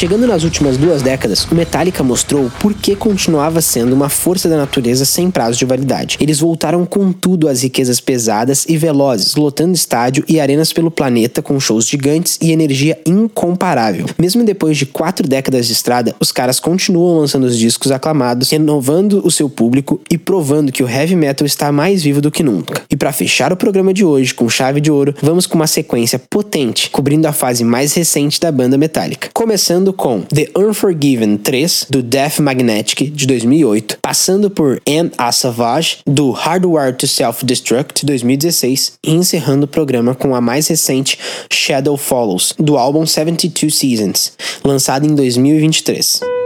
Chegando nas últimas 2 décadas, o Metallica mostrou por que continuava sendo uma força da natureza sem prazo de validade. Eles voltaram com tudo às riquezas pesadas e velozes, lotando estádio e arenas pelo planeta com shows gigantes e energia incomparável. Mesmo depois de 4 décadas de estrada, os caras continuam lançando os discos aclamados, renovando o seu público e provando que o heavy metal está mais vivo do que nunca. E para fechar o programa de hoje com chave de ouro, vamos com uma sequência potente, cobrindo a fase mais recente da banda Metallica. Começando com The Unforgiven 3, do Death Magnetic, de 2008, passando por Am a Savage, do Hardwired to Self-Destruct, de 2016, e encerrando o programa com a mais recente Shadow Follows, do álbum 72 Seasons, lançado em 2023.